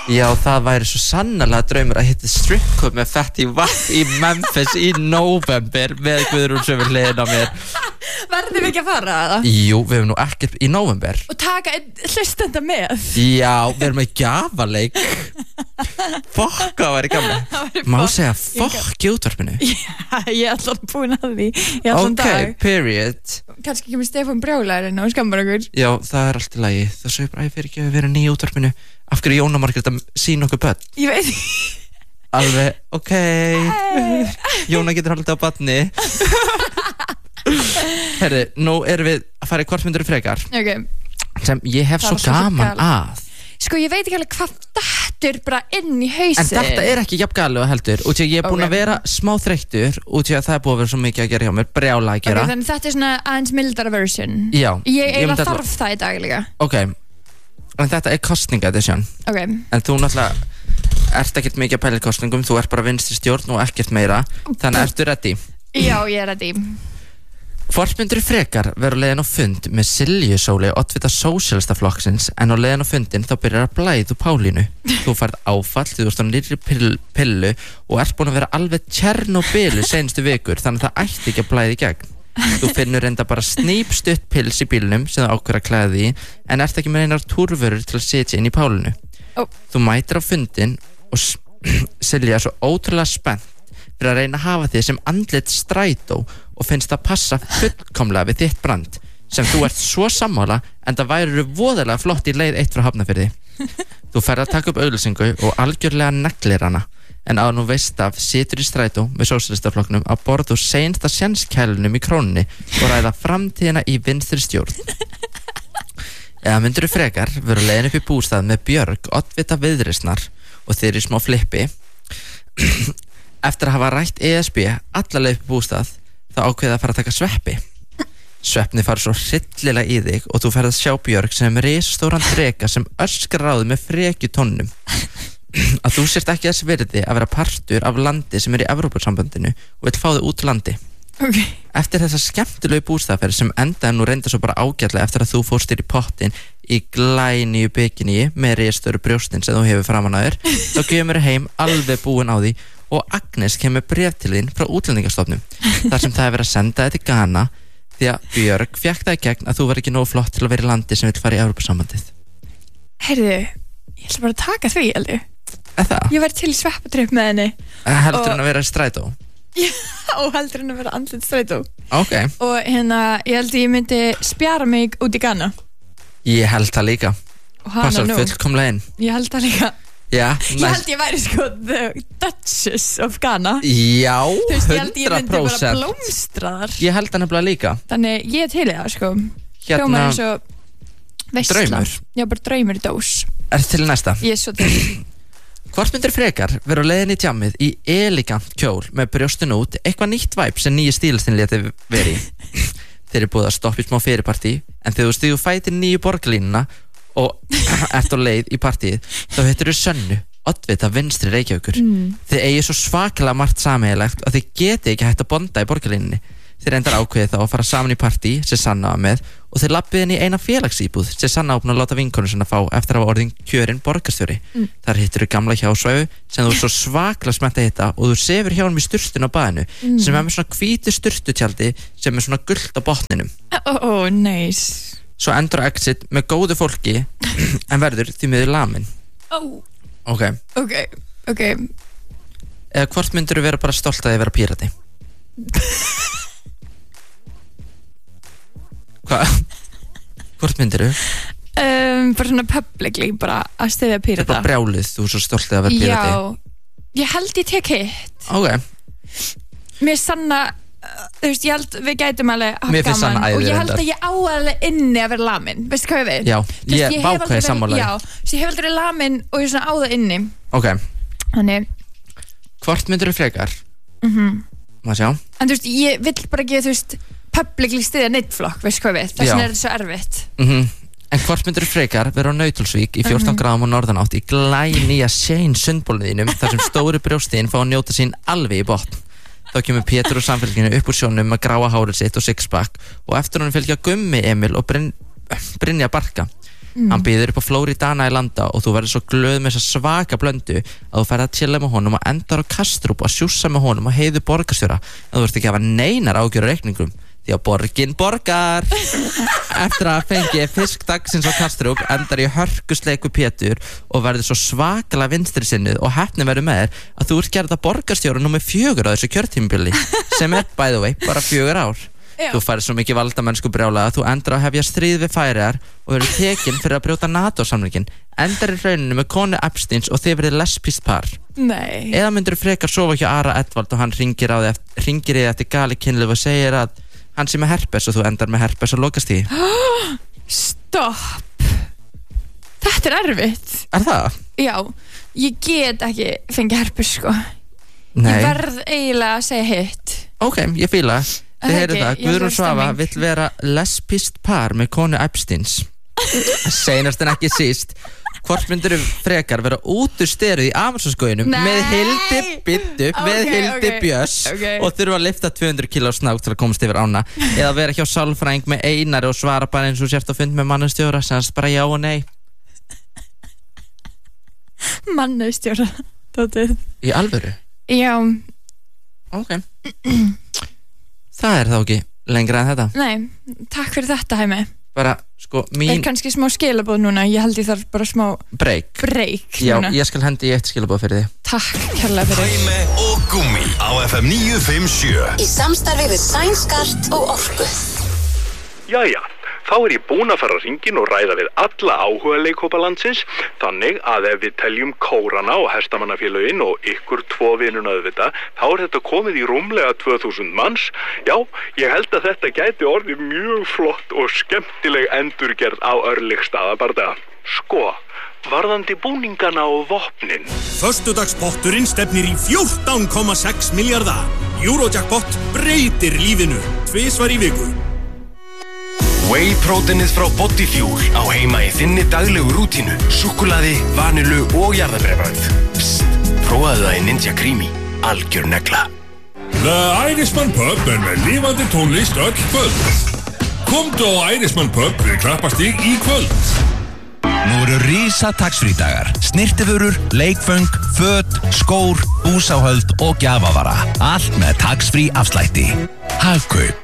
Já, það væri svo sannarlega draumur að hitta strip club með Fetty Wap í Memphis í november með Guðrún sem við hliðin á mér. Verðum við ekki að fara að það? Jú, við hefum nú ekkert í november. Og taka hlustenda með? Já, við erum með gjafaleik. Fokk, það væri gaman. Má segja fokk í útvarpinu? Já, ég er alltaf búin að því í allan dag. Ok, period. Kannski kemur Stefán brjálæðurinn og skammar okkur. Já, það er allt í lagi. Það segir bara, ég fer ekki að vera ný í útvarpinu. Af hverju Jóna Margrét að sína okkur börn? Ég veit. Alveg, ok. Jóna getur haldið á barni. Herri, nú erum við að fara í hvort myndir frekar. Ok. Sem ég hef svo gaman að. Sko, ég veit ekki alveg hvað þetta bara inn í hausin. En þetta er ekki jafn galið og heldur. Út í að ég er búin að vera smá þreyttur. Út í að það er búin að vera svo mikið að gera hjá mér. Brjála að gera. Ok, þannig þetta er svona aðeins mildara version. Já. Ég eiginlega þarf það í dag líka. Ok, en þetta er kostninga edition. Ok. En þú náttúrulega ert ekkert mikið að pæla í kostningum. Þú ert bara vinstri stjórn og ekkert meira. Þannig ertu ready? Já, ég er ready. Hvort myndir frekar vera á leiðin á fund með Silju Sóli oddvita sósíalistaflokksins en á leiðin á fundin þá byrjar að blæða úr Pálínu. Þú færð áfall, þú ert á nýrri pillu og ert búin að vera alveg Tjernobylu seinustu vikur þannig að það ætti ekki að blæða í gegn. Þú finnur reynda bara snýpstutt pils í bílnum sem það ákveður að klæða því en ert ekki með einar túrvörur til að setja inn í Pálínu. Þú mætir á fundin og Silja er svo ótrúlega spennt fyrir að reyna að hafa þig sem andlit strætó og finnst það passa fullkomlega við þitt brand sem þú ert svo sammála en það væri voðalega flott í leið 1 frá Hafnarfirði. Þú ferð að taka upp auglýsingu og algjörlega neglir hana en að nú veist af situr í strætó með sósíalistaflokknum að borða úr seinsta sjenskælunum í Krónunni og ræða framtíðina í vinstri stjórn. Eða myndirðu frekar vera leiðin upp í bústað með Björg, oddvita Viðreisnar og þeir í smá flippi eftir að hafa rætt ESB alla leið upp í bústað þá ákveða að fara að taka sveppi. Svefni fara svo hryllilega í þig og þú ferð að sjá Björg sem risastóran dreka sem öskrar á þig með frekjutónnum að þú sért ekki þess virði að vera partur af landi sem er í Evrópusambandinu og vill fá þig út landi. Okay. Eftir þessa skemmtilegu bústaðferð sem endaði nú reynda svo bara ágætlega eftir að þú fórst í pottin í glænýju bikini með risastóru brjóstin sem þú hefur framan á þér þá kemur heim alveg búin á því og Agnes kemur bréf til þín frá Útlendingastofnun þar sem það er verið að senda þig til Ghana því að Björg fékk það í gegn að þú var ekki nógu flott til að vera í landi sem vill fara í Evrópusambandið. Heyrðu, ég ætla bara að taka því, Eldi. Það? Ég væri til í sveppatripp með henni. Heldur hann að vera í strætó? Já, og heldur hann að vera andlit strætó. Ok. Og ég held ég myndi spjara mig út í Ghana. Ég held það líka. Passar fullkomlega inn. Ég held það líka. Já, ég held ég væri sko the Duchess of Ghana. Já, 100%. Ég held ég myndi bara blómstra þar. Ég held það nefnilega líka. Þannig ég er til í það sko. Hljómar eins og veisla. Draumur. Já, bara draumur í dós. Er til næsta? Ég er svo til. Hvort myndir frekar vera á leiðin í djammið í elegant kjól með brjóstin út eitthvað nýtt væp sem nýju stílistinn léti veri þeir eru búið að stoppa í smá fyrirpartí en þegar þú stígur fætir nýju borgarlínuna og ert á leið í partíið þá hittir þú Sönnu, oddvita vinstri Reykjavíkur þið eigið svo svakalega margt sameiginlegt og þið getið ekki hægt að bonda í borgarlínunni þeir endar ákveðið þá að fara saman í partí sem Sanna var með og þeir lappiði inn í eina félagsíbúð sem Sanna ápna að láta vinkonu sinna fá eftir að hafa orðin kjörinn borgarstjóri þar hittir þú gamla hjásvæfu sem þú er svo svaklega spennt að hitta og þú sefur hjá honum í sturtun á baðinu sem er með svona hvítu sturtutjaldi sem er svona gult á botninum nice. Svo endur exit með góðu fólki en verður því miður lamin Ok Eða hvort myndir þú vera bara stolt að þið vera pírati? Hvað? Hvort myndir þú? Bara svona publicly bara að styðja pírata. Það er bara brjálið, þú er svo stoltið að vera pírati. Já, ég held ég tek hitt. Ok. Mér Sanna, þú veist, ég held við gætum alveg haft Mér finnst gaman Sanna æði og ég held reyndar. að ég á alveg inni að vera lamin. Veistu hvað ég veit? Já, ég vákvæði sammála. Já, svo ég hef aldrei verið lamin og ég er svona á það inni. Ok. Þannig. Hvort myndir þú frekar? Má sjá. En þú veist, ég vill bara ekki, þú veist, publicly styðja neittflokk, veistu hvað við? Þess vegna er þetta svo erfitt. En hvort myndir þú frekar vera á Nauthólsvík í 14 gráðum og norðanátt í glænýja Shane sundbólniðinum þar sem stóru brjóstin fá að njóta sín alveg í botn. Þá kemur Pétur og samfélginu upp úr sjónum með gráa hárið sitt og sixpack og eftir honum fylgja Gummi Emil og Brynja Barka. Hann býður upp á Floridana í landa og þú verður svo glöð með þessa svaka blöndu að þú ferð að chilla með honum og endar á Kastrup og sjússa með honum og heiðu borgarstjóra en þú ert ekki að hafa neinar ágjör á reikningum því að borgin borgar. Eftir að fengi fisk dagsins á Kastrup endar í hörkusleik við Pétur og verður svo svakalega vinstri sinnuð og heppnin verður með þér að þú ert gerð að borgarstjóra númer 4 á þessu kjörtímabili sem by the way, bara 4 ár. Þú færð svo mikið valdamennsku brjála að þú endar að hefja stríð við Færeyjar og verður tekinn fyrir að brjóta NATO-samningin endar í rauninu með konu Epsteins og þið verður lesbískt par. Nei. Eða myndur frekar sofa hjá Ara Edvald og hann ringir í eftir gali kynlíf og segir að hann sé með herpes og þú endar með herpes og lokast í. Stopp. Þetta erfitt. Það? Já, ég get ekki fengið herpes sko. Nei. Ég verð eiginlega að segja hitt. Ok, ég fíla. Þið heyrðu það, Guðrún Svava vill vera lesbískt par með konu Epsteins. Seinast en ekki síst, hvort myndur frekar vera út úr styruð í Amazonskóginum með Hildi Björns og þurfa að lyfta 200 kg snák til að komast yfir ána eða vera hjá sálfræðing með Einari og svara bara eins og sért að fund með mannustjóra semst bara já og nei. Mannustjóra, tótið. Í alvöru? Já. Ok. Það þá ekki lengra en þetta. Nei, takk fyrir þetta Hæmi. Bara, sko, mín... kannski smá skilabóð núna, ég held ég þarf bara smá... Break Já, núna. Ég skal hendi í 1 skilabóð fyrir þig. Takk kærlega fyrir. Hæmi og Gummi á FM 957. Í samstarfi við Sænskart og Orku. Jæja, þá ég búin að fara hringinn og ræða við alla áhuga leikhópa landsins, þannig að ef við teljum kórana og hestamannafélögin og ykkur 2 vinuna auðvitað, þá þetta komið í rúmlega 2000 manns. Já, ég held að þetta gæti orðið mjög flott og skemmtileg endurgerð á Örlygsstaðabardaga. Sko, varðandi búningana og vopnin. Föstudagspotturinn stefnir í 14,6 milljarða. Eurojackpot breytir lífinu 2 í viku. Whey-próteinið frá Bodyfuel á heima í þinni daglegu rútínu, súkkulaði, vanilu og jarðarberjabrauð. Psst, prófaðu það í Ninja Creamy, algjör negla. The Irishman Pub með lifandi tónlist öll kvöld. Komdu á Irishman Pub við Klappastíg í kvöld. Nú eru risa tax-free-dagar, snirtiförur, leikföng, föt, skór, búsáhöld og gjafavara. Allt með tax-free afslætti. Hagkaup.